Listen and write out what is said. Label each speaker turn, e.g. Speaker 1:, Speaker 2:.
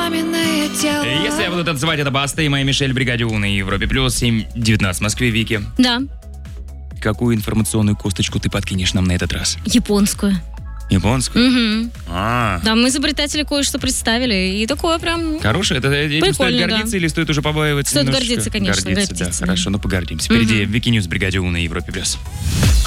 Speaker 1: пламенное тело.
Speaker 2: Если я буду танцевать, это Баста и моя Мишель, Бригаде У на Европе Плюс, 7:19 в Москве. Вики,
Speaker 3: Да,
Speaker 2: какую информационную косточку ты подкинешь нам на этот раз?
Speaker 3: японскую.
Speaker 2: Японскую?
Speaker 3: Угу.
Speaker 2: А,
Speaker 3: Да, мы изобретатели кое-что представили. И такое прям...
Speaker 2: хорошая. Это этим стоит
Speaker 3: Прикольно,
Speaker 2: гордиться
Speaker 3: да.
Speaker 2: или стоит уже побаиваться?
Speaker 3: Стоит
Speaker 2: немножечко?
Speaker 3: гордиться, конечно,
Speaker 2: Гордиться,
Speaker 3: гордиться,
Speaker 2: да.
Speaker 3: да.
Speaker 2: Хорошо, ну погордимся. Впереди Вики Ньюс, Бригаде У на Европе Плюс.